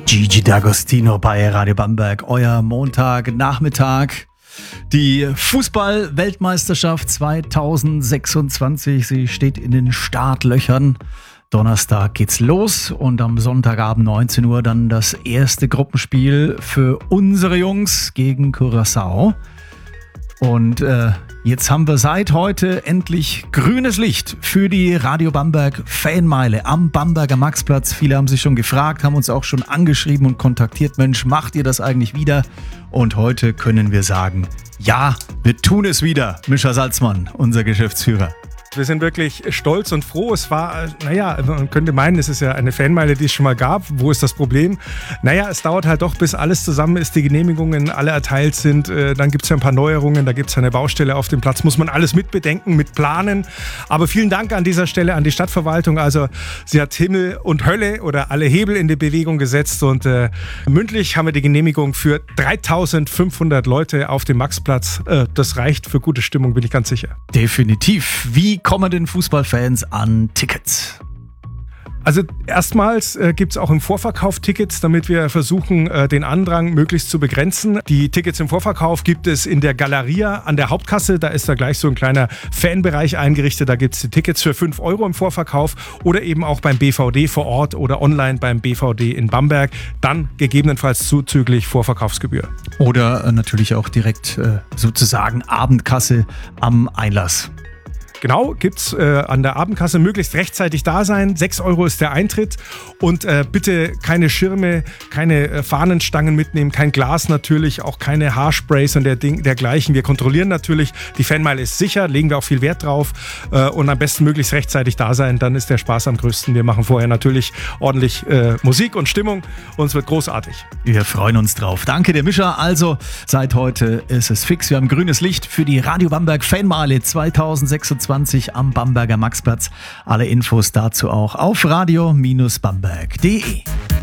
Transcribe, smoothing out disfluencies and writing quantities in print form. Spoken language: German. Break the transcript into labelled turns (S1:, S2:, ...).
S1: Gigi D'Agostino bei Radio Bamberg, euer Montagnachmittag. Die Fußball-Weltmeisterschaft 2026, sie steht in den Startlöchern. Donnerstag geht's los und am Sonntagabend 19 Uhr dann das erste Gruppenspiel für unsere Jungs gegen Curaçao. Und jetzt haben wir seit heute endlich grünes Licht für die Radio Bamberg Fanmeile am Bamberger Maxplatz. Viele haben sich schon gefragt, haben uns auch schon angeschrieben und kontaktiert. Mensch, macht ihr das eigentlich wieder? Und heute können wir sagen, ja, wir tun es wieder. Mischa Salzmann, unser Geschäftsführer.
S2: Wir sind wirklich stolz und froh. Es war, man könnte meinen, es ist ja eine Fanmeile, die es schon mal gab. Wo ist das Problem? Es dauert halt doch, bis alles zusammen ist, die Genehmigungen alle erteilt sind. Dann gibt es ja ein paar Neuerungen, da gibt es eine Baustelle auf dem Platz. Muss man alles mitbedenken, mitplanen. Aber vielen Dank an dieser Stelle an die Stadtverwaltung. Also sie hat Himmel und Hölle oder alle Hebel in die Bewegung gesetzt. Und mündlich haben wir die Genehmigung für 3.500 Leute auf dem Maxplatz. Das reicht für gute Stimmung, bin ich ganz sicher.
S1: Definitiv. Wie kommen denn Fußballfans an Tickets?
S2: Also erstmals gibt es auch im Vorverkauf Tickets, damit wir versuchen, den Andrang möglichst zu begrenzen. Die Tickets im Vorverkauf gibt es in der Galeria an der Hauptkasse. Da ist da gleich so ein kleiner Fanbereich eingerichtet. Da gibt es die Tickets für 5 € im Vorverkauf oder eben auch beim BVD vor Ort oder online beim BVD in Bamberg. Dann gegebenenfalls zuzüglich Vorverkaufsgebühr.
S1: Oder natürlich auch direkt sozusagen Abendkasse am Einlass.
S2: Genau, gibt's an der Abendkasse, möglichst rechtzeitig da sein. 6 € ist der Eintritt und bitte keine Schirme, keine Fahnenstangen mitnehmen, kein Glas natürlich, auch keine Haarsprays und dergleichen. Wir kontrollieren natürlich, die Fanmeile ist sicher, legen wir auch viel Wert drauf und am besten möglichst rechtzeitig da sein, dann ist der Spaß am größten. Wir machen vorher natürlich ordentlich Musik und Stimmung und es wird großartig.
S1: Wir freuen uns drauf. Danke dir, Mischa. Also, seit heute ist es fix. Wir haben grünes Licht für die Radio Bamberg Fanmeile 2026 am Bamberger Maxplatz. Alle Infos dazu auch auf radio-bamberg.de.